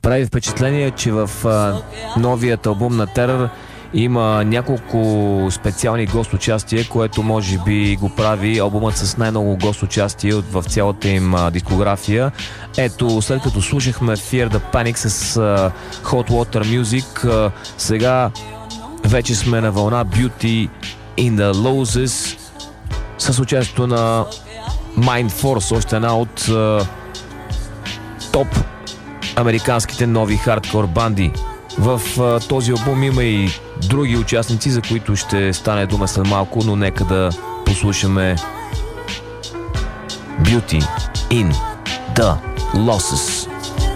Прави впечатление, че в новият албум на Терър има няколко специални гост-участия, което може би го прави албумът с най-много гост-участия в цялата им дискография. Ето, след като слушахме Fear the Panic с Hot Water Music, сега вече сме на вълна Beauty in the Losses с участието на Mind Force, още една от топ американските нови хардкор банди. В този албум има и други участници, за които ще стане дума след малко, но нека да послушаме Beauty in the Losses.